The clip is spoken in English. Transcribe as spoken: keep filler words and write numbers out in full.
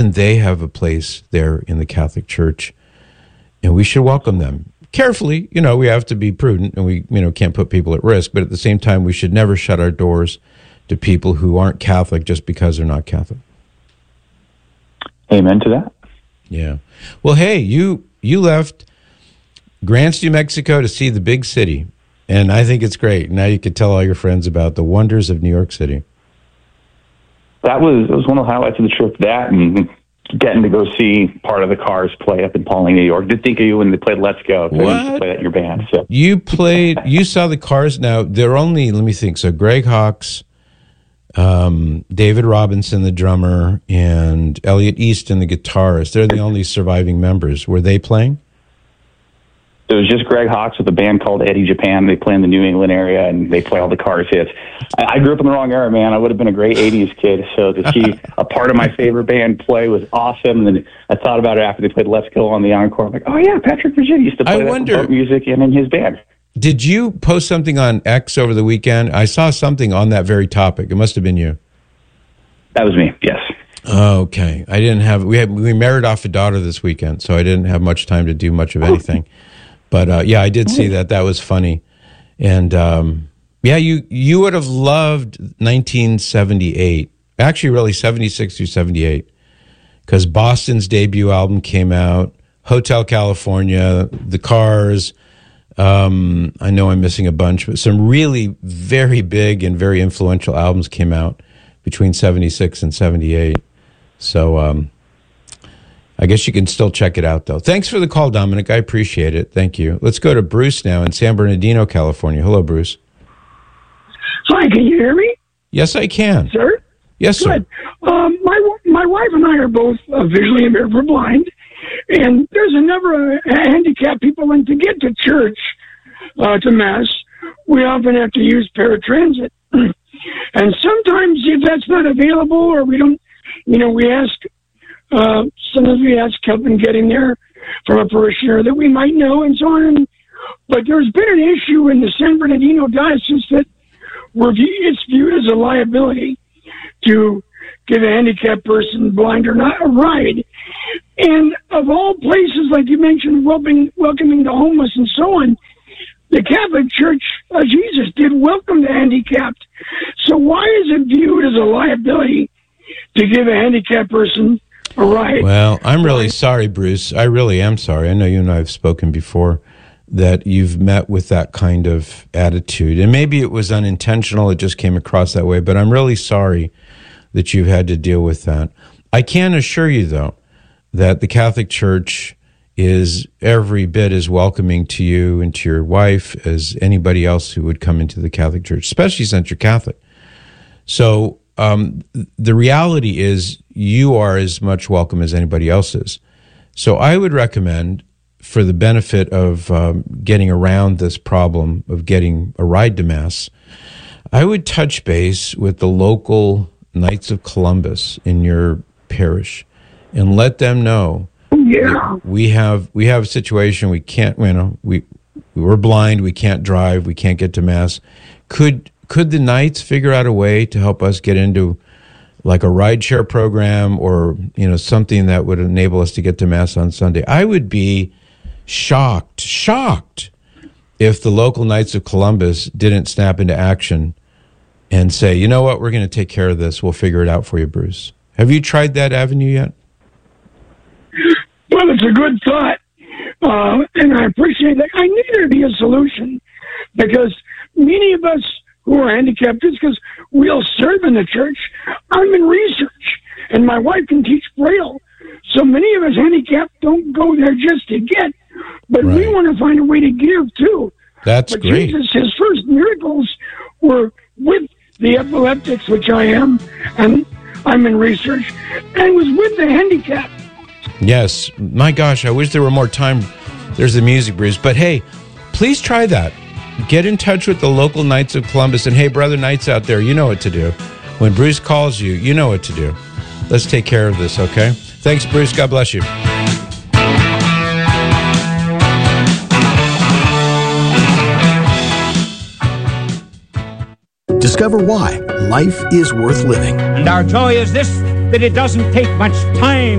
and they have a place there in the Catholic Church, and we should welcome them carefully. You know, we have to be prudent, and we, you know, can't put people at risk. But at the same time, we should never shut our doors to people who aren't Catholic just because they're not Catholic. Amen to that. Yeah. Well, hey, you you left Grants, New Mexico to see the big city, and I think it's great. Now you can tell all your friends about the wonders of New York City. That was it was one of the highlights of the trip. That and getting to go see part of the Cars play up in Pauling, New York. Did think of you when they played Let's Go. So what? I used to play that in your band. So. You played. You saw the Cars. Now they're only. Let me think. So Greg Hawkes, um, David Robinson, the drummer, and Elliot Easton, the guitarist. They're the only surviving members. Were they playing? It was just Greg Hawkes with a band called Eddie Japan. They play in the New England area, and they play all the Cars hits. I, I grew up in the wrong era, man. I would have been a great eighties kid, so to see a part of my favorite band play was awesome. And then I thought about it after they played Let's Go on the Encore. I'm like, oh, yeah, Patrick Virginia used to play I that wonder, music and in his band. Did you post something on X over the weekend? I saw something on that very topic. It must have been you. That was me, yes. Okay. I didn't have, we had, we married off a daughter this weekend, so I didn't have much time to do much of anything. But, uh, yeah, I did see that. That was funny. And, um, yeah, you, you would have loved nineteen seventy-eight. Actually, really, seventy-six through seventy-eight. Because Boston's debut album came out, Hotel California, The Cars. Um, I know I'm missing a bunch, but some really very big and very influential albums came out between seventy-six and seventy-eight. So, um, I guess you can still check it out, though. Thanks for the call, Dominic. I appreciate it. Thank you. Let's go to Bruce now in San Bernardino, California. Hello, Bruce. Hi, can you hear me? Yes, I can. Sir? Yes, sir. Good. Um, my, my wife and I are both uh, visually impaired. We're blind. And there's a number of handicapped people, and to get to church, uh, to Mass, we often have to use paratransit. And sometimes if that's not available, or we don't, you know, we ask... Uh, sometimes we ask help in getting there from a parishioner that we might know and so on. But there's been an issue in the San Bernardino diocese that we're view, it's viewed as a liability to give a handicapped person, blind or not, a ride. And of all places, like you mentioned, welcoming, welcoming the homeless and so on, the Catholic Church of Jesus did welcome the handicapped. So why is it viewed as a liability to give a handicapped person a ride? Well, I'm really sorry, Bruce. I really am sorry. I know you and I have spoken before that you've met with that kind of attitude. And maybe it was unintentional. It just came across that way. But I'm really sorry that you've had to deal with that. I can assure you, though, that the Catholic Church is every bit as welcoming to you and to your wife as anybody else who would come into the Catholic Church, especially since you're Catholic. So um, the reality is you are as much welcome as anybody else is. So I would recommend, for the benefit of um, getting around this problem of getting a ride to Mass, I would touch base with the local Knights of Columbus in your parish and let them know yeah. we have we have a situation. We can't, you know, we we're blind. We can't drive. We can't get to Mass. Could could the Knights figure out a way to help us get into like a rideshare program, or you know, something that would enable us to get to Mass on Sunday? I would be shocked, shocked if the local Knights of Columbus didn't snap into action and say, you know what, we're going to take care of this. We'll figure it out for you, Bruce. Have you tried that avenue yet? Well, it's a good thought, uh, and I appreciate that. I need there to be a solution, because many of us who are handicapped, just because we'll serve in the church, I'm in research, and my wife can teach Braille. So many of us handicapped don't go there just to get, but right. we want to find a way to give, too. That's but great. Jesus, his first miracles were with the epileptics, which I am, and I'm in research, and was with the handicapped. Yes. My gosh, I wish there were more time. There's the music, Bruce. But hey, please try that. Get in touch with the local Knights of Columbus. And hey, brother Knights out there, you know what to do. When Bruce calls you, you know what to do. Let's take care of this, okay? Thanks, Bruce. God bless you. Discover why life is worth living. And our joy is this, that it doesn't take much time